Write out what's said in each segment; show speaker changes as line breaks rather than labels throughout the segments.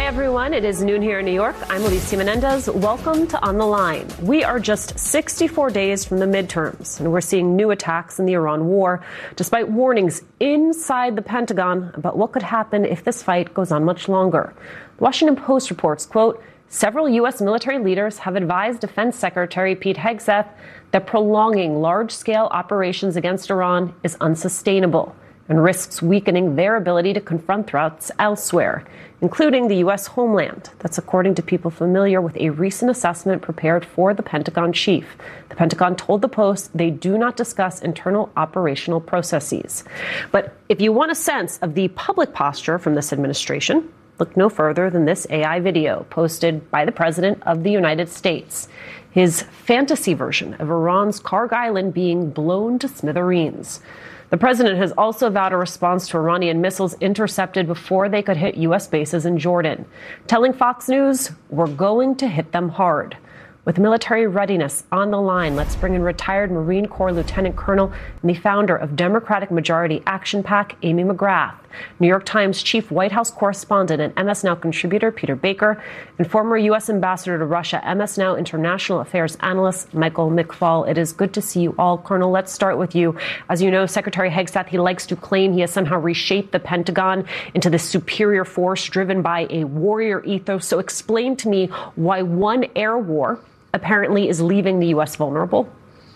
everyone. It is noon here in New York. I'm Alicia Menendez. Welcome to On the Line. We are just 64 days from the midterms, and we're seeing new attacks in the Iran war, despite warnings inside the Pentagon about what could happen if this fight goes on much longer. The Washington Post reports, quote, several U.S. military leaders have advised Defense Secretary Pete Hegseth that prolonging large-scale operations against Iran is unsustainable and risks weakening their ability to confront threats elsewhere, including the U.S. homeland. That's according to people familiar with a recent assessment prepared for the Pentagon chief. The Pentagon told the Post they do not discuss internal operational processes. But if you want a sense of the public posture from this administration, look no further than this AI video posted by the President of the United States. His fantasy version of Iran's Karg Island being blown to smithereens. The president has also vowed a response to Iranian missiles intercepted before they could hit U.S. bases in Jordan, telling Fox News, we're going to hit them hard. With military readiness on the line, let's bring in retired Marine Corps Lieutenant Colonel and the founder of Democratic Majority Action PAC, Amy McGrath, New York Times chief White House correspondent and MS Now contributor Peter Baker, and former U.S. ambassador to Russia, MS Now international affairs analyst Michael McFaul. It is good to see you all. Colonel, let's start with you. As you know, Secretary Hegseth, he likes to claim he has somehow reshaped the Pentagon into this superior force driven by a warrior ethos. So explain to me why one air war apparently is leaving the U.S. vulnerable.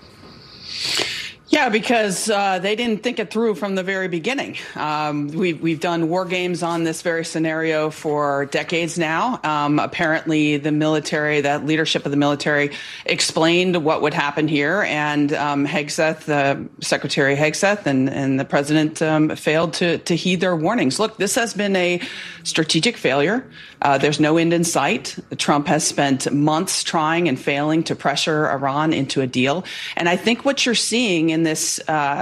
Yeah, because they didn't think it through from the very beginning. We've done war games on this very scenario for decades now. Apparently, the military, that leadership of the military, explained what would happen here, and Hegseth, Secretary Hegseth, and the president failed to heed their warnings. Look, this has been a strategic failure. There's no end in sight. Trump has spent months trying and failing to pressure Iran into a deal. And I think what you're seeing in this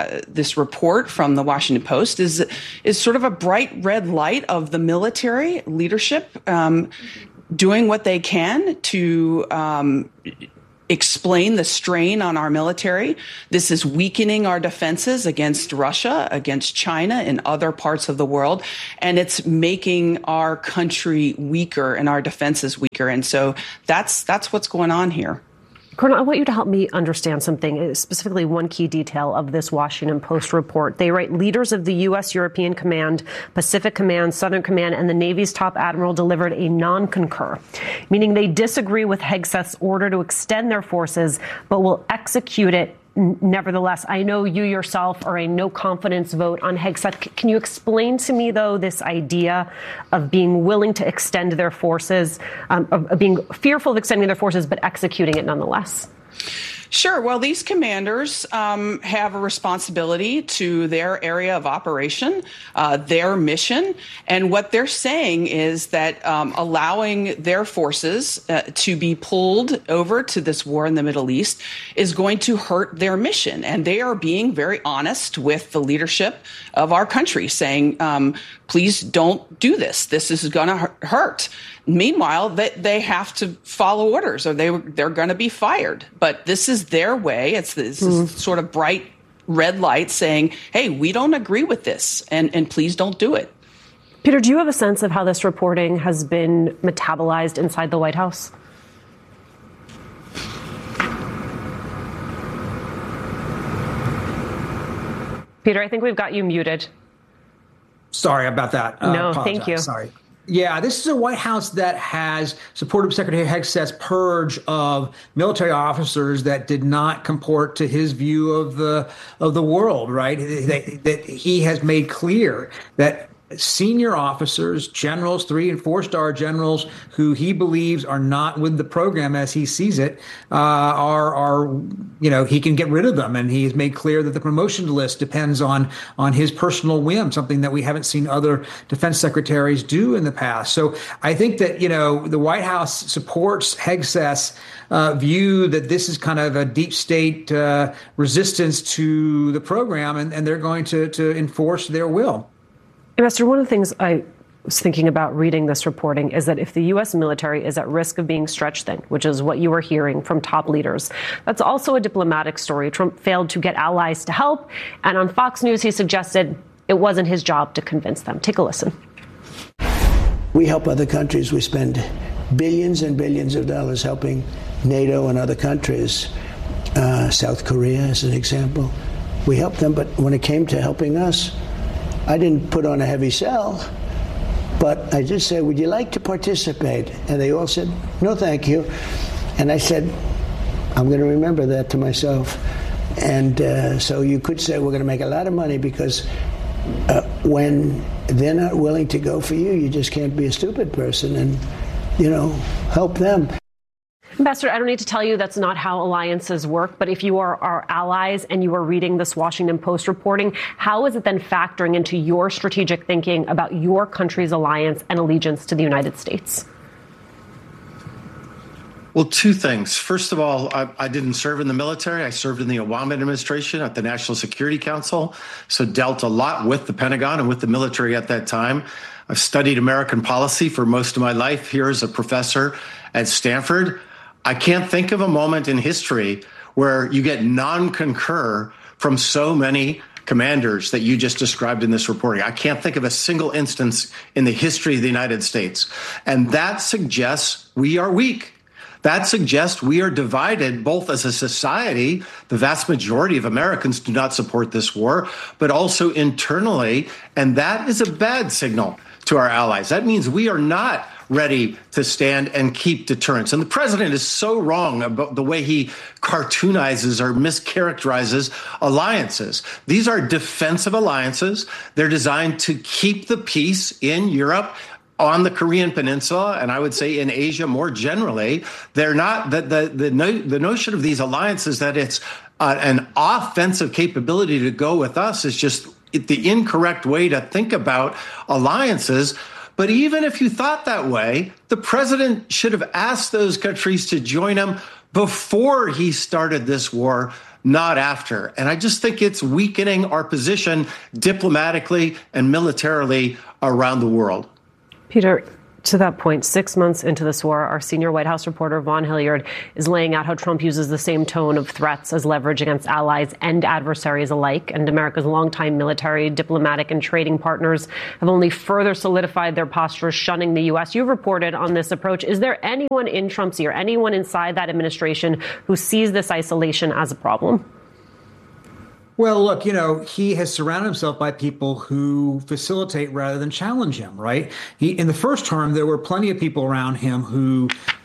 report from the Washington Post is sort of a bright red light of the military leadership doing what they can to explain the strain on our military. This is weakening our defenses against Russia, against China, and other parts of the world. And it's making our country weaker and our defenses weaker. And so that's what's going on here.
Colonel, I want you to help me understand something, specifically one key detail of this Washington Post report. They write leaders of the U.S. European Command, Pacific Command, Southern Command, and the Navy's top admiral delivered a non-concur, meaning they disagree with Hegseth's order to extend their forces, but will execute it nevertheless. I know you yourself are a no confidence vote on Hegseth. Can you explain to me, though, this idea of being willing to extend their forces, of being fearful of extending their forces, but executing it nonetheless?
Sure. Well, these commanders have a responsibility to their area of operation, their mission. And what they're saying is that allowing their forces to be pulled over to this war in the Middle East is going to hurt their mission. And they are being very honest with the leadership of our country, saying, please don't do this. This is going to hurt. Meanwhile, they have to follow orders or they're going to be fired. But this is their way. It's this sort of bright red light saying, hey, we don't agree with this and please don't do it.
Peter, do you have a sense of how this reporting has been metabolized inside the White House? Peter, I think we've got you muted.
Sorry about that.
No, thank you.
Sorry. Yeah, this is a White House that has supported Secretary Hegseth's purge of military officers that did not comport to his view of the world, right? That he has made clear that senior officers, generals, 3- and 4-star generals who he believes are not with the program as he sees it, he can get rid of them. And he has made clear that the promotion list depends on his personal whim, something that we haven't seen other defense secretaries do in the past. So I think that, the White House supports Hegseth's view that this is kind of a deep state resistance to the program, and they're going to enforce their will.
Ambassador, one of the things I was thinking about reading this reporting is that if the U.S. military is at risk of being stretched thin, which is what you are hearing from top leaders, that's also a diplomatic story. Trump failed to get allies to help. And on Fox News, he suggested it wasn't his job to convince them. Take a listen.
We help other countries. We spend billions and billions of dollars helping NATO and other countries. South Korea is an example. We helped them, but when it came to helping us, I didn't put on a heavy sell, but I just said, would you like to participate? And they all said, no, thank you. And I said, I'm going to remember that to myself. And so you could say we're going to make a lot of money because when they're not willing to go for you, you just can't be a stupid person and, help them.
Ambassador, I don't need to tell you that's not how alliances work, but if you are our allies and you are reading this Washington Post reporting, how is it then factoring into your strategic thinking about your country's alliance and allegiance to the United States?
Well, two things. First of all, I didn't serve in the military. I served in the Obama administration at the National Security Council, so dealt a lot with the Pentagon and with the military at that time. I've studied American policy for most of my life here as a professor at Stanford. I can't think of a moment in history where you get non-concur from so many commanders that you just described in this reporting. I can't think of a single instance in the history of the United States. And that suggests we are weak. That suggests we are divided both as a society. The vast majority of Americans do not support this war, but also internally. And that is a bad signal to our allies. That means we are not ready to stand and keep deterrence. And the president is so wrong about the way he cartoonizes or mischaracterizes alliances. These are defensive alliances. They're designed to keep the peace in Europe, on the Korean Peninsula, and I would say in Asia more generally. They're not the notion of these alliances that it's an offensive capability to go with us is just the incorrect way to think about alliances. But even if you thought that way, the president should have asked those countries to join him before he started this war, not after. And I just think it's weakening our position diplomatically and militarily around the world.
Peter, to that point, 6 months into this war, our senior White House reporter, Vaughn Hilliard, is laying out how Trump uses the same tone of threats as leverage against allies and adversaries alike. And America's longtime military, diplomatic, and trading partners have only further solidified their posture, shunning the U.S. You've reported on this approach. Is there anyone in Trump's ear, anyone inside that administration who sees this isolation as a problem?
Well, look, he has surrounded himself by people who facilitate rather than challenge him, right? In the first term, there were plenty of people around him who,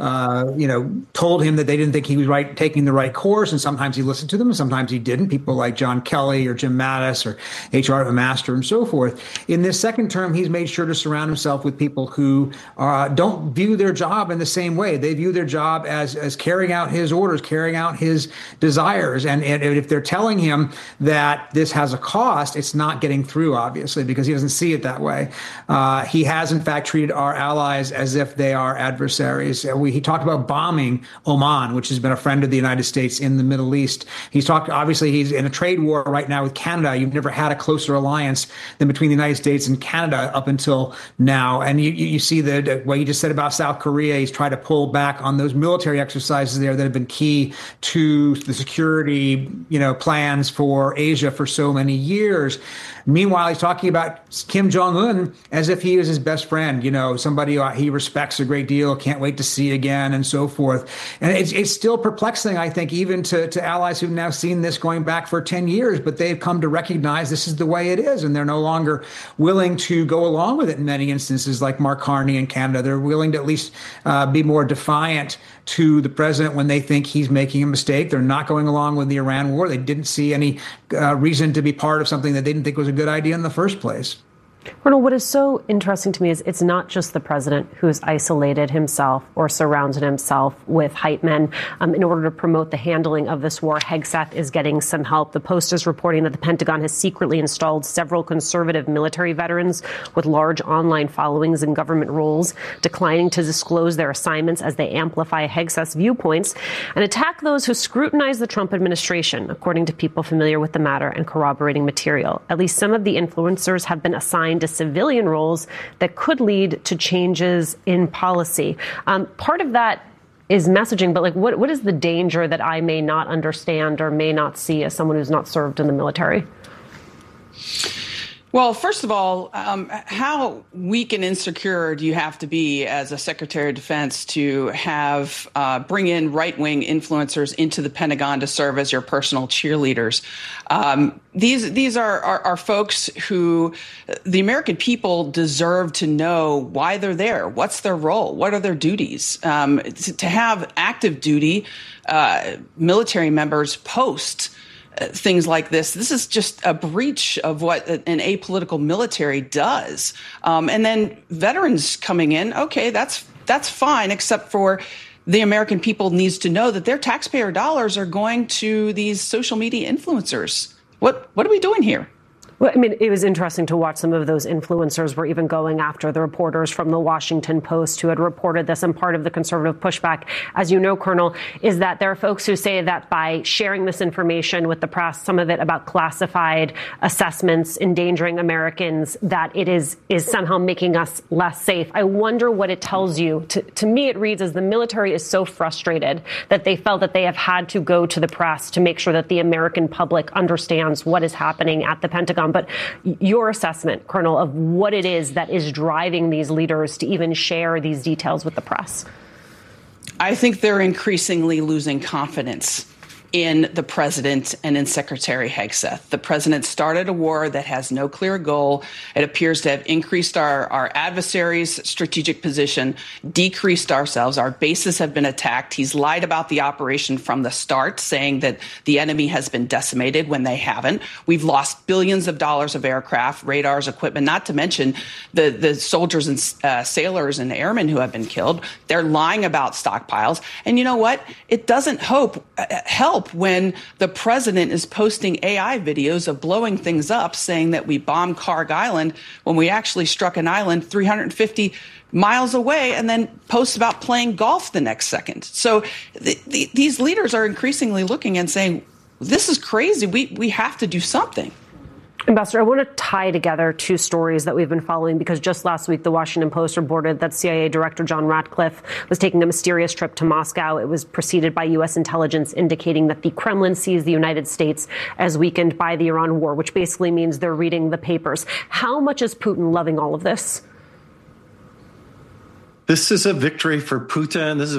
told him that they didn't think he was taking the right course. And sometimes he listened to them and sometimes he didn't. People like John Kelly or Jim Mattis or H.R. Master and so forth. In this second term, he's made sure to surround himself with people who don't view their job in the same way. They view their job as carrying out his orders, carrying out his desires. And if they're telling him that this has a cost, it's not getting through, obviously, because he doesn't see it that way. He has, in fact, treated our allies as if they are adversaries. He talked about bombing Oman, which has been a friend of the United States in the Middle East. Obviously, he's in a trade war right now with Canada. You've never had a closer alliance than between the United States and Canada up until now. And you see what you just said about South Korea. He's tried to pull back on those military exercises there that have been key to the security, plans for Asia for so many years. Meanwhile, he's talking about Kim Jong-un as if he is his best friend, somebody he respects a great deal, can't wait to see again, and so forth. And it's still perplexing, I think, even to allies who've now seen this going back for 10 years, but they've come to recognize this is the way it is, and they're no longer willing to go along with it in many instances, like Mark Carney in Canada. They're willing to at least be more defiant to the president when they think he's making a mistake. They're not going along with the Iran war. They didn't see any reason to be part of something that they didn't think was a good idea in the first place.
Ronald, what is so interesting to me is it's not just the president who's isolated himself or surrounded himself with hype men in order to promote the handling of this war. Hegseth is getting some help. The Post is reporting that the Pentagon has secretly installed several conservative military veterans with large online followings in government roles, declining to disclose their assignments as they amplify Hegseth's viewpoints and attack those who scrutinize the Trump administration, according to people familiar with the matter and corroborating material. At least some of the influencers have been assigned to civilian roles that could lead to changes in policy. Part of that is messaging, but what is the danger that I may not understand or may not see as someone who's not served in the military?
Well, first of all, how weak and insecure do you have to be as a Secretary of Defense to have bring in right-wing influencers into the Pentagon to serve as your personal cheerleaders? These are folks who the American people deserve to know why they're there. What's their role? What are their duties? To have active duty military members post things like this is just a breach of what an apolitical military does. And then veterans coming in, okay, that's fine, except for the American people needs to know that their taxpayer dollars are going to these social media influencers. What are we doing here?
Well, I mean, it was interesting to watch some of those influencers were even going after the reporters from the Washington Post who had reported this. And part of the conservative pushback, as you know, Colonel, is that there are folks who say that by sharing this information with the press, some of it about classified assessments endangering Americans, that it is somehow making us less safe. I wonder what it tells you. To me, it reads as the military is so frustrated that they felt that they have had to go to the press to make sure that the American public understands what is happening at the Pentagon. But your assessment, Colonel, of what it is that is driving these leaders to even share these details with the press?
I think they're increasingly losing confidence in the president and in Secretary Hegseth. The president started a war that has no clear goal. It appears to have increased our adversaries' strategic position, decreased ourselves. Our bases have been attacked. He's lied about the operation from the start, saying that the enemy has been decimated when they haven't. We've lost billions of dollars of aircraft, radars, equipment, not to mention the soldiers and sailors and airmen who have been killed. They're lying about stockpiles. And you know what? It doesn't help when the president is posting AI videos of blowing things up, saying that we bombed Karg Island when we actually struck an island 350 miles away, and then posts about playing golf the next second. So these leaders are increasingly looking and saying, this is crazy. We have to do something.
Ambassador, I want to tie together two stories that we've been following, because just last week, the Washington Post reported that CIA Director John Ratcliffe was taking a mysterious trip to Moscow. It was preceded by U.S. intelligence indicating that the Kremlin sees the United States as weakened by the Iran war, which basically means they're reading the papers. How much is Putin loving all of this?
This is a victory for Putin. This is